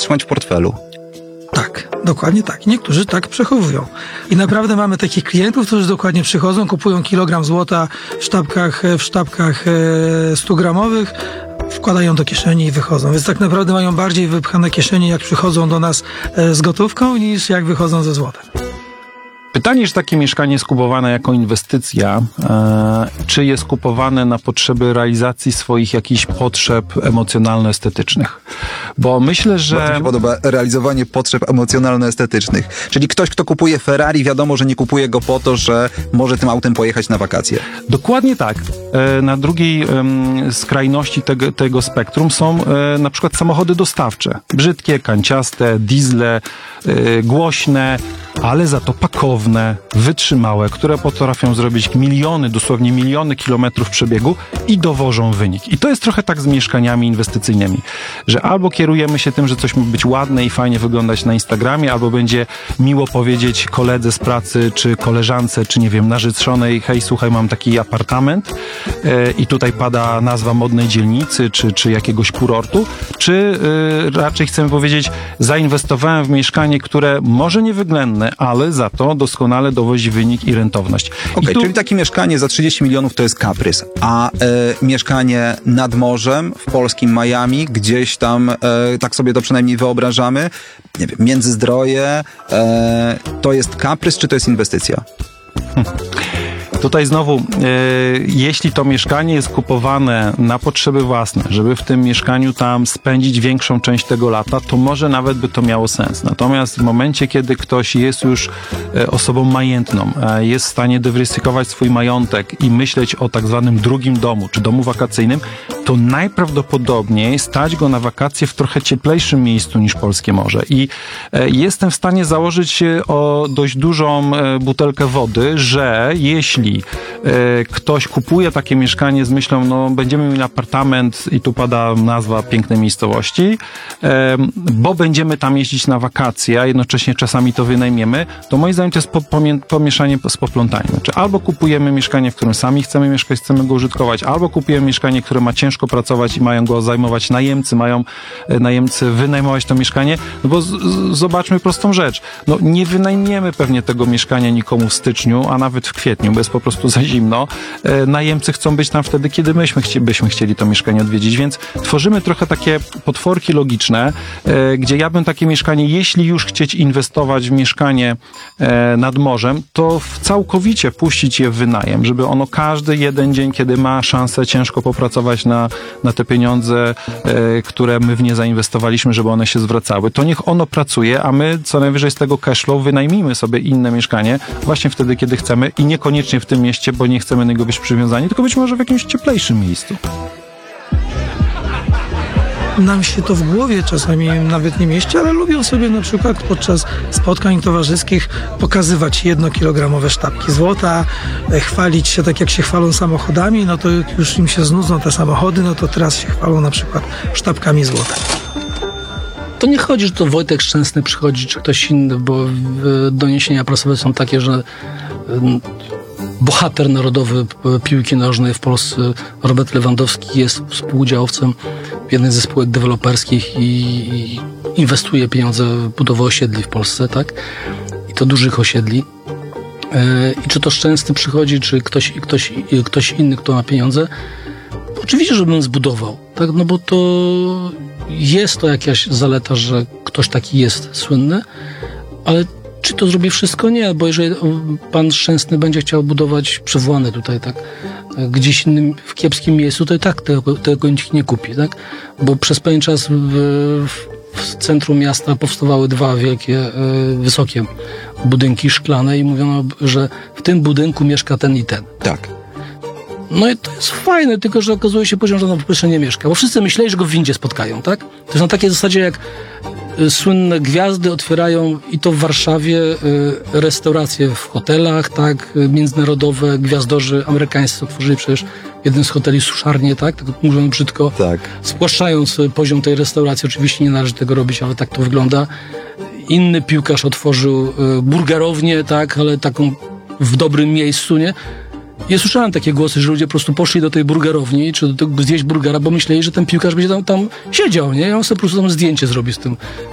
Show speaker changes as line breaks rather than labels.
trzymać w portfelu.
Tak, dokładnie tak. Niektórzy tak przechowują. I naprawdę mamy takich klientów, którzy dokładnie przychodzą, kupują kilogram złota w sztabkach 100-gramowych, wkładają do kieszeni i wychodzą. Więc tak naprawdę mają bardziej wypchane kieszenie, jak przychodzą do nas z gotówką, niż jak wychodzą ze złotem.
Pytanie, czy takie mieszkanie jest kupowane jako inwestycja, czy jest kupowane na potrzeby realizacji swoich jakichś potrzeb emocjonalno-estetycznych? Bo myślę, że...
Bardzo mi się podoba realizowanie potrzeb emocjonalno-estetycznych. Czyli ktoś, kto kupuje Ferrari, wiadomo, że nie kupuje go po to, że może tym autem pojechać na wakacje.
Dokładnie tak. Na drugiej skrajności tego spektrum są na przykład samochody dostawcze. Brzydkie, kanciaste, diesle, głośne, ale za to pakowne, wytrzymałe, które potrafią zrobić dosłownie miliony kilometrów przebiegu i dowożą wynik. I to jest trochę tak z mieszkaniami inwestycyjnymi, że albo kierujemy się tym, że coś ma być ładne i fajnie wyglądać na Instagramie, albo będzie miło powiedzieć koledze z pracy, czy koleżance, czy nie wiem, narzeczonej: hej, słuchaj, mam taki apartament i tutaj pada nazwa modnej dzielnicy, czy jakiegoś kurortu, czy raczej chcemy powiedzieć: zainwestowałem w mieszkanie, które może niewyględne, ale za to doskonale dowozi wynik i rentowność.
Okej, czyli takie mieszkanie za 30 milionów to jest kaprys, a mieszkanie nad morzem w polskim Miami, gdzieś tam, tak sobie to przynajmniej wyobrażamy, nie wiem, Międzyzdroje, to jest kaprys, czy to jest inwestycja?
Tutaj znowu, jeśli to mieszkanie jest kupowane na potrzeby własne, żeby w tym mieszkaniu tam spędzić większą część tego lata, to może nawet by to miało sens. Natomiast w momencie, kiedy ktoś jest już osobą majętną, jest w stanie dywersyfikować swój majątek i myśleć o tak zwanym drugim domu, czy domu wakacyjnym, to najprawdopodobniej stać go na wakacje w trochę cieplejszym miejscu niż polskie morze. I jestem w stanie założyć o dość dużą butelkę wody, że jeśli ktoś kupuje takie mieszkanie z myślą, no będziemy mieli apartament, i tu pada nazwa pięknej miejscowości, bo będziemy tam jeździć na wakacje, a jednocześnie czasami to wynajmiemy, to moim zdaniem to jest pomieszanie z poplątaniem. Znaczy, albo kupujemy mieszkanie, w którym sami chcemy mieszkać, chcemy go użytkować, albo kupujemy mieszkanie, które ma ciężko pracować i mają go zajmować najemcy, mają najemcy wynajmować to mieszkanie, no bo zobaczmy prostą rzecz. No nie wynajmiemy pewnie tego mieszkania nikomu w styczniu, a nawet w kwietniu, bo jest po prostu za zimno. Najemcy chcą być tam wtedy, kiedy byśmy chcieli to mieszkanie odwiedzić, więc tworzymy trochę takie potworki logiczne, gdzie ja bym takie mieszkanie, jeśli już chcieć inwestować w mieszkanie nad morzem, to całkowicie puścić je w wynajem, żeby ono każdy jeden dzień, kiedy ma szansę ciężko popracować na te pieniądze, które my w nie zainwestowaliśmy, żeby one się zwracały, to niech ono pracuje, a my co najwyżej z tego cashflow wynajmijmy sobie inne mieszkanie właśnie wtedy, kiedy chcemy i niekoniecznie w tym mieście, bo nie chcemy do niego być przywiązani, tylko być może w jakimś cieplejszym miejscu.
Nam się to w głowie czasami nawet nie mieści, ale lubią sobie na przykład podczas spotkań towarzyskich pokazywać 1-kilogramowe sztabki złota, chwalić się tak jak się chwalą samochodami, no to jak już im się znudzą te samochody, no to teraz się chwalą na przykład sztabkami złota.
To nie chodzi, że to Wojtek Szczęsny przychodzi, czy ktoś inny, bo doniesienia prasowe są takie, że bohater narodowy piłki nożnej w Polsce, Robert Lewandowski, jest współudziałowcem w jednej ze spółek deweloperskich i inwestuje pieniądze w budowę osiedli w Polsce, tak? I to dużych osiedli. I czy to Szczęsny przychodzi, czy ktoś inny, kto ma pieniądze? Oczywiście, żebym zbudował, tak? No bo to jest to jakaś zaleta, że ktoś taki jest słynny, ale czy to zrobi wszystko? Nie, bo jeżeli pan Szczęsny będzie chciał budować, przywołany tutaj, tak, gdzieś innym, w kiepskim miejscu, to i tak tego nikt nie kupi, tak? Bo przez pewien czas w centrum miasta powstawały 2 wielkie, wysokie budynki szklane i mówiono, że w tym budynku mieszka ten i ten.
Tak.
No i to jest fajne, tylko że okazuje się poziom, że on po pierwsze nie mieszka, bo wszyscy myśleli, że go w windzie spotkają, tak? To jest na takiej zasadzie, jak słynne gwiazdy otwierają, i to w Warszawie, restauracje w hotelach, tak, międzynarodowe, gwiazdorzy amerykańscy otworzyli przecież jeden z hoteli suszarnię, tak mówią brzydko,
tak,
spłaszczając poziom tej restauracji. Oczywiście nie należy tego robić, ale tak to wygląda. Inny piłkarz otworzył burgerownię, tak, ale taką w dobrym miejscu, nie? Ja słyszałem takie głosy, że ludzie po prostu poszli do tej burgerowni, czy do tego zjeść burgera, bo myśleli, że ten piłkarz będzie tam siedział, nie? I on sobie po prostu tam zdjęcie zrobi z tym